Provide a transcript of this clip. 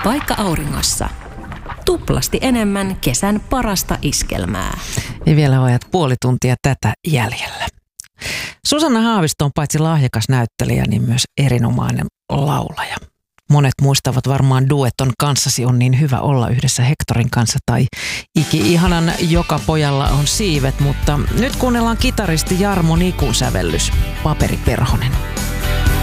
Vaikka auringossa. Tuplasti enemmän kesän parasta iskelmää. Ja vielä vajat puoli tuntia tätä jäljellä. Susanna Haavisto on paitsi lahjakas näyttelijä, niin myös erinomainen laulaja. Monet muistavat varmaan dueton Kanssasi on niin hyvä olla yhdessä Hectorin kanssa tai iki-ihanan Joka pojalla on siivet, mutta nyt kuunnellaan kitaristi Jarmo Nikun sävellys Paperiperhonen.